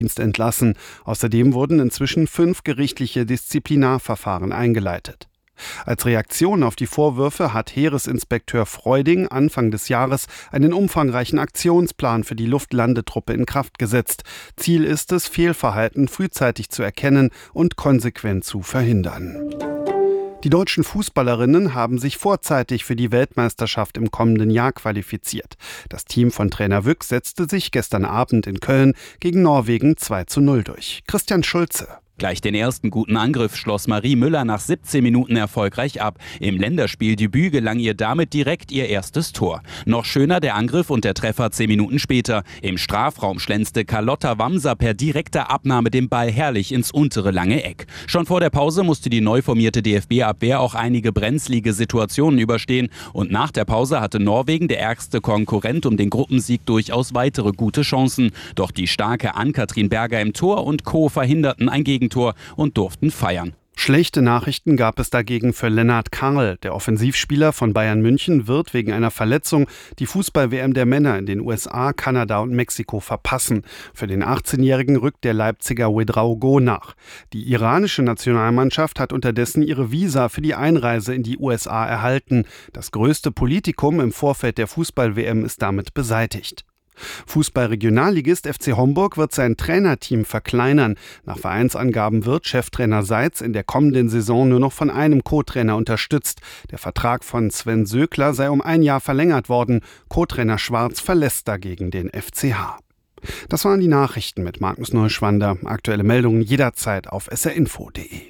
Dienst entlassen. Außerdem wurden inzwischen 5 gerichtliche Disziplinarverfahren eingeleitet. Als Reaktion auf die Vorwürfe hat Heeresinspekteur Freuding Anfang des Jahres einen umfangreichen Aktionsplan für die Luftlandetruppe in Kraft gesetzt. Ziel ist es, Fehlverhalten frühzeitig zu erkennen und konsequent zu verhindern. Die deutschen Fußballerinnen haben sich vorzeitig für die Weltmeisterschaft im kommenden Jahr qualifiziert. Das Team von Trainer Wück setzte sich gestern Abend in Köln gegen Norwegen 2:0 durch. Christian Schulze. Gleich den ersten guten Angriff schloss Marie Müller nach 17 Minuten erfolgreich ab. Im Länderspieldebüt gelang ihr damit direkt ihr erstes Tor. Noch schöner der Angriff und der Treffer 10 Minuten später. Im Strafraum schlänzte Carlotta Wamser per direkter Abnahme den Ball herrlich ins untere lange Eck. Schon vor der Pause musste die neu formierte DFB-Abwehr auch einige brenzlige Situationen überstehen. Und nach der Pause hatte Norwegen, der ärgste Konkurrent um den Gruppensieg, durchaus weitere gute Chancen. Doch die starke Ann-Kathrin Berger im Tor und Co. verhinderten ein Gegentor und durften feiern. Schlechte Nachrichten gab es dagegen für Lennart Karl. Der Offensivspieler von Bayern München wird wegen einer Verletzung die Fußball-WM der Männer in den USA, Kanada und Mexiko verpassen. Für den 18-Jährigen rückt der Leipziger Ouedraogo nach. Die iranische Nationalmannschaft hat unterdessen ihre Visa für die Einreise in die USA erhalten. Das größte Politikum im Vorfeld der Fußball-WM ist damit beseitigt. Fußball-Regionalligist FC Homburg wird sein Trainerteam verkleinern. Nach Vereinsangaben wird Cheftrainer Seitz in der kommenden Saison nur noch von einem Co-Trainer unterstützt. Der Vertrag von Sven Sökler sei um 1 Jahr verlängert worden. Co-Trainer Schwarz verlässt dagegen den FCH. Das waren die Nachrichten mit Markus Neuschwander. Aktuelle Meldungen jederzeit auf srinfo.de.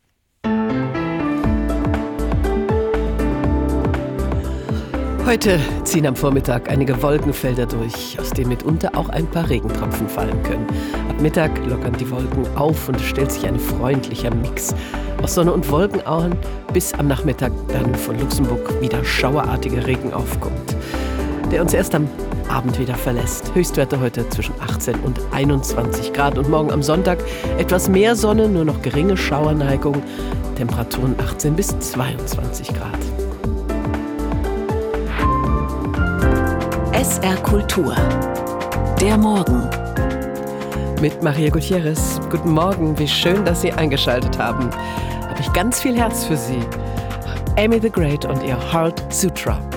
Heute ziehen am Vormittag einige Wolkenfelder durch, aus denen mitunter auch ein paar Regentropfen fallen können. Ab Mittag lockern die Wolken auf und es stellt sich ein freundlicher Mix aus Sonne und Wolkenauen, bis am Nachmittag dann von Luxemburg wieder schauerartiger Regen aufkommt, der uns erst am Abend wieder verlässt. Höchstwerte heute zwischen 18 und 21 Grad und morgen am Sonntag etwas mehr Sonne, nur noch geringe Schauerneigung, Temperaturen 18 bis 22 Grad. SR Kultur. Der Morgen. Mit Maria Gutierrez. Guten Morgen, wie schön, dass Sie eingeschaltet haben. Habe ich ganz viel Herz für Sie. Amy the Great und ihr Heart Sutra.